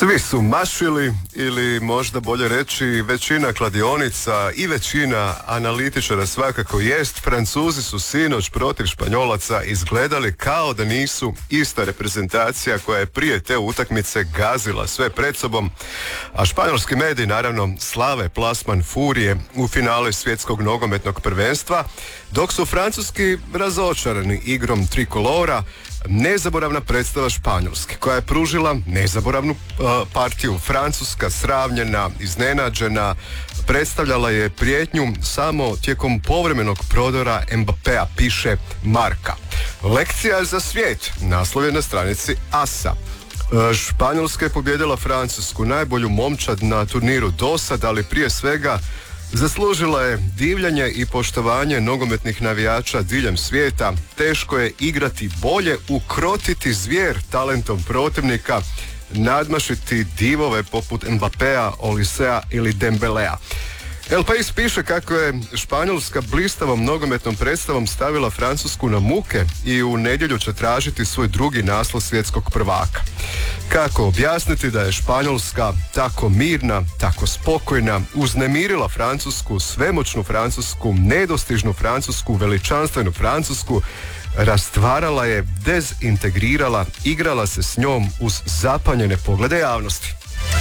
Svi su mašili, ili možda bolje reći većina kladionica i većina analitičara svakako jest. Francuzi su sinoć protiv Španjolaca izgledali kao da nisu ista reprezentacija koja je prije te utakmice gazila sve pred sobom, a španjolski mediji naravno slave plasman Furije u finale svjetskog nogometnog prvenstva, dok su francuski razočarani igrom trikolora. Nezaboravna predstava Španjolske, koja je pružila nezaboravnu partiju. Francuska, sravnjena, iznenađena, predstavljala je prijetnju samo tijekom povremenog prodora Mbappéa, piše Marca. Lekcija za svijet, naslov je na stranici AS-a. Španjolska je pobijedila Francusku, najbolju momčad na turniru dosad, ali prije svega zaslužila je divljenje i poštovanje nogometnih navijača diljem svijeta. Teško je igrati bolje, ukrotiti zvijer talentom protivnika, nadmašiti divove poput Mbappéa, Olisea ili Dembelea. El País piše kako je Španjolska blistavom nogometnom predstavom stavila Francusku na muke i u nedjelju će tražiti svoj drugi naslov svjetskog prvaka. Kako objasniti da je Španjolska tako mirna, tako spokojna, uznemirila Francusku, svemoćnu Francusku, nedostižnu Francusku, veličanstvenu Francusku, rastvarala je, dezintegrirala, igrala se s njom uz zapanjene poglede javnosti.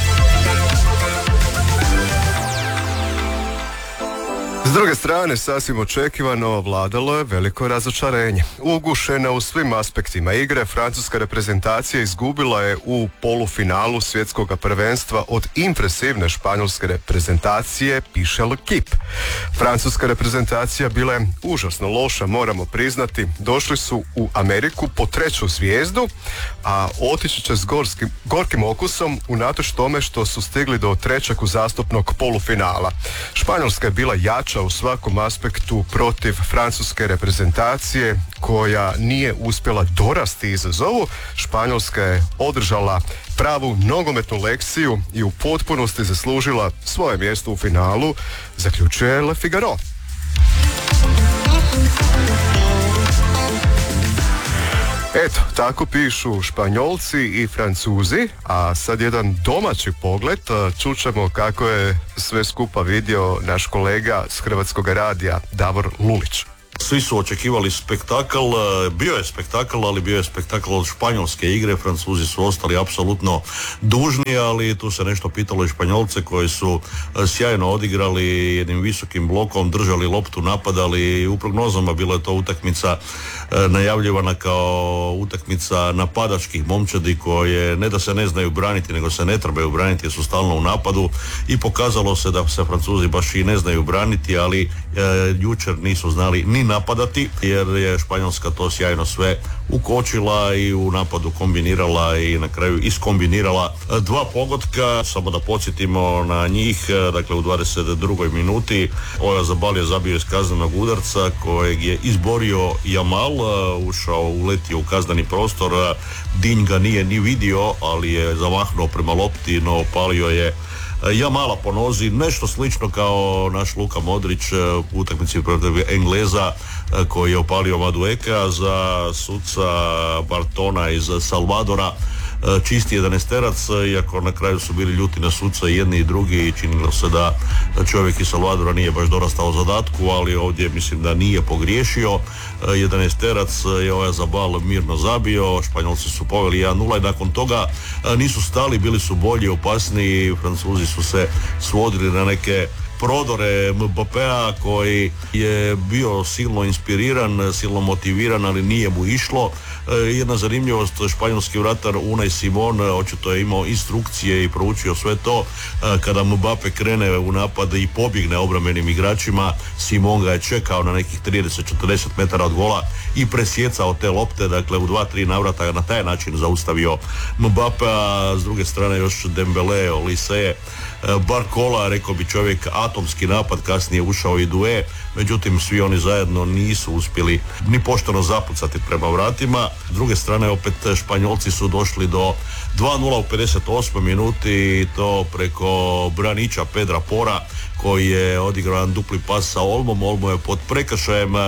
S druge strane, sasvim očekivano, vladalo je veliko razočarenje. Ugušena u svim aspektima igre, francuska reprezentacija izgubila je u polufinalu svjetskog prvenstva od impresivne španjolske reprezentacije, piše L'Equipe. Francuska reprezentacija bila je užasno loša, moramo priznati. Došli su u Ameriku po treću zvijezdu, a otići će s gorkim okusom unatoč tome što su stigli do trećeg uzastopnog polufinala. Španjolska je bila jača u svakom aspektu protiv francuske reprezentacije koja nije uspjela dorasti izazovu. Španjolska je održala pravu nogometnu lekciju i u potpunosti zaslužila svoje mjesto u finalu, zaključuje Le Figaro. Eto, tako pišu Španjolci i Francuzi, a sad jedan domaći pogled, čućemo kako je sve skupa vidio naš kolega s Hrvatskog radija Davor Lulić. Svi su očekivali spektakl, bio je spektakl, ali bio je spektakl od španjolske igre. Francuzi su ostali apsolutno dužni, ali tu se nešto pitalo i Španjolce koji su sjajno odigrali, jednim visokim blokom držali loptu, napadali. U prognozama bila je to utakmica najavljivana kao utakmica napadačkih momčadi koje ne da se ne znaju braniti, nego se ne trebaju braniti jer su stalno u napadu, i pokazalo se da se Francuzi baš i ne znaju braniti, ali jučer nisu znali ni napadati, jer je Španjolska to sjajno sve ukočila i u napadu kombinirala i na kraju iskombinirala dva pogotka. Samo da podsjetimo na njih, dakle u 22. minuti Oyarzabal je zabio iz kaznenog udarca kojeg je izborio Yamal, ušao, uletio u kazneni prostor, Dinj ga nije ni vidio, ali je zamahnuo prema lopti, no opalio je Yamala po nozi, nešto slično kao naš Luka Modrić u utakmici protiv Engleza koji je opalio Madueka. Za suca Bartona iz Salvadora čisti 11-terac, iako na kraju su bili ljuti na suca i jedni i drugi i činilo se da čovjek iz Salvadora nije baš dorastao zadatku, ali ovdje mislim da nije pogriješio. 11-terac je Oyarzabal mirno zabio, Španjolci su poveli 1-0 i nakon toga nisu stali, bili su bolji, opasniji. Francuzi su se svodili na neke prodore Mbappéa koji je bio silno inspiriran, silno motiviran, ali nije mu išlo. Jedna zanimljivost, španjolski vratar Unai Simon očito je imao instrukcije i proučio sve to. Kada Mbappé krene u napad i pobjegne obrambenim igračima, Simon ga je čekao na nekih 30-40 metara od gola i presjecao te lopte, dakle u 2-3 navrata na taj način zaustavio Mbappéa. S druge strane još Dembele, Olise, Barcola, rekao bi čovjek atomski napad, kasnije ušao i Due, međutim svi oni zajedno nisu uspjeli ni pošteno zapucati prema vratima. S druge strane opet Španjolci su došli do 2-0 u 58. minuti i to preko braniča Pedra Pora koji je odigrao dupli pas sa Olmom. Olmo je pod prekršajem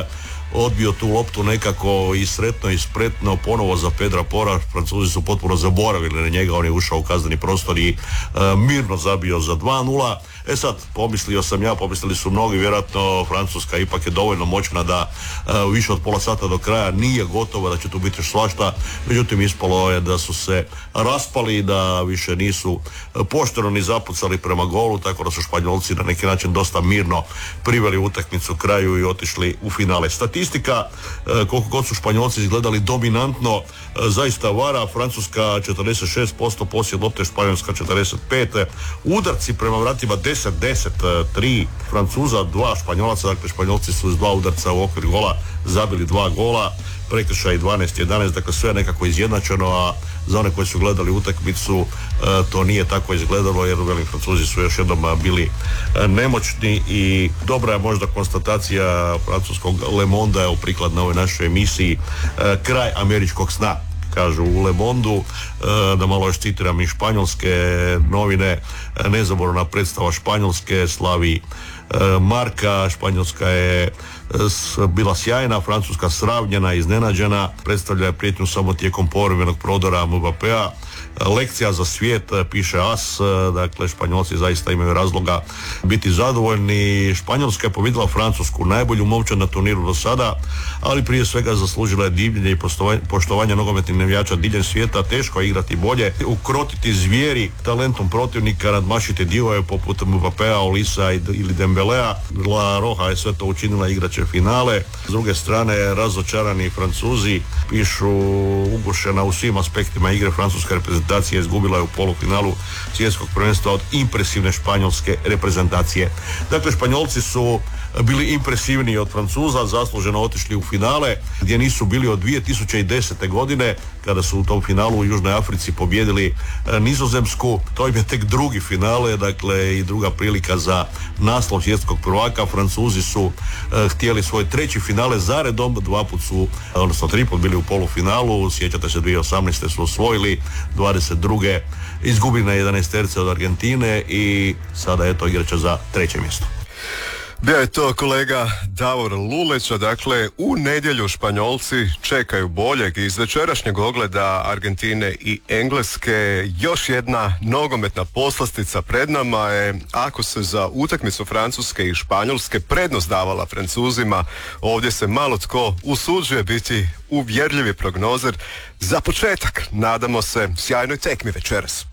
odbio tu loptu nekako i sretno i spretno ponovo za Pedra Pora. Francuzi su potpuno zaboravili na njega, on je ušao u kazneni prostor i mirno zabio za 2:0. Sad, pomislili su mnogi, vjerojatno Francuska ipak je dovoljno moćna da više od pola sata do kraja nije gotovo, da će tu biti svašta, međutim ispalo je da su se raspali, da više nisu pošteno ni zapucali prema golu, tako da su Španjolci na neki način dosta mirno priveli utakmicu kraju i otišli u finale. Statistika, koliko god su Španjolci izgledali dominantno, zaista vara. Francuska 46% posjed lopte, Španjolska 45%, udarci prema vratima 10-10, 3 Francuza, 2 Španjolaca, dakle Španjolci su iz 2 udarca u okvir gola zabili 2 gola, prekršaj 12-11, dakle sve je nekako izjednačeno, a za one koji su gledali utakmicu to nije tako izgledalo, jer velim Francuzi su još jednom bili nemoćni i dobra je možda konstatacija francuskog Le Mondea u prikladnoj ovoj našoj emisiji, kraj američkog sna, kažu u Le Mondu. Da malo još citiram i španjolske novine, nezaboravna predstava Španjolske slavi Marka. Španjolska je bila sjajna, Francuska sravnjena, iznenađena, predstavlja prijetnju samo tijekom povremenog prodora Mbappéa. Lekcija za svijet, piše AS, dakle Španjolci zaista imaju razloga biti zadovoljni. Španjolska je pobjedila Francusku, najbolju momčad na turniru do sada, ali prije svega zaslužila je divljenje i poštovanje nogometnih navijača diljem svijeta. Teško je igrati bolje, ukrotiti zvijeri talentom protivnika, nadmašiti divoje poput Mbappéa, Olisa ili Dembelea. La Roja je sve to učinila, igraće finale. S druge strane, razočarani Francuzi, pišu ugušena u svim aspektima igre, francuska reprezentacija izgubila je u polufinalu svjetskog prvenstva od impresivne španjolske reprezentacije. Dakle, Španjolci su bili impresivniji od Francuza, zasluženo otišli u finale, gdje nisu bili od 2010. godine, kada su u tom finalu u Južnoj Africi pobjedili Nizozemsku. To im je tek drugi finale, dakle i druga prilika za naslov svjetskog prvaka. Francuzi su htjeli svoj treći finale zaredom, 3 put bili u polufinalu, sjećate se 2018. su osvojili, 22. izgubili na 11 od Argentine i sada eto igraće za treće mjesto. Bio je to kolega Davor Luleć, dakle u nedjelju Španjolci čekaju boljeg. Iz večerašnjeg ogleda Argentine i Engleske još jedna nogometna poslastica pred nama je, ako se za utakmicu Francuske i Španjolske prednost davala Francuzima, ovdje se malo tko usuđuje biti uvjerljivi prognozer. Za početak nadamo se sjajnoj tekmi večeras.